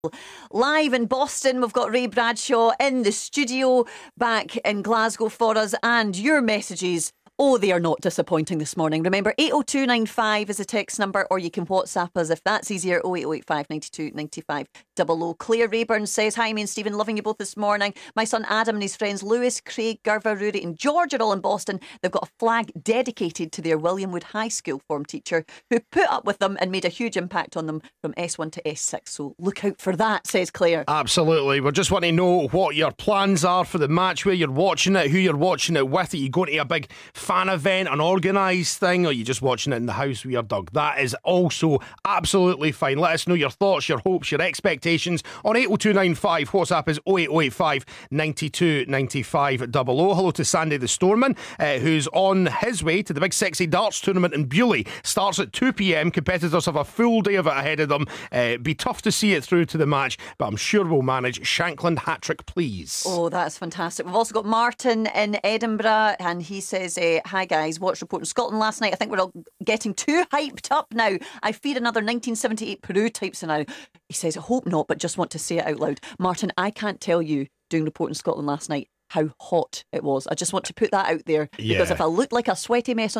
Live in Boston, we've got Ray Bradshaw in the studio back in Glasgow for us, and your messages, oh, they are not disappointing this morning. Remember, 80295 is the text number, or you can WhatsApp us if that's easier, 08085 92 95 00. Claire Rayburn says, hi, me and Stephen, loving you both this morning. My son Adam and his friends Lewis, Craig, Gurva, Rory and George are all in Boston. They've got a flag dedicated to their William Wood High School form teacher who put up with them and made a huge impact on them from S1 to S6. So look out for that, says Claire. Absolutely. We just want to know what your plans are for the match, where you're watching it, who you're watching it with. Are you going to a big fan event, an organised thing, or are you just watching it in the house with your dog? That is also absolutely fine. Let us know your thoughts, your hopes, your expectations on 80295. WhatsApp is 08085 92 95 00. Hello to Sandy the Storeman, who's on his way to the big sexy darts tournament in Bewley. Starts at 2 p.m. Competitors have a full day of it ahead of them. Be tough to see it through to the match, but I'm sure we'll manage. Shankland hat-trick, please. Oh, that's fantastic. We've also got Martin in Edinburgh, and he says, hi guys, watched Report in Scotland last night. I think we're all getting too hyped up now. I fear another 1978 Peru type scenario. He says, I hope not, but just want to say it out loud. Martin, I can't tell you doing Report in Scotland last night how hot it was. I just want to put that out there, because if I looked like a sweaty mess on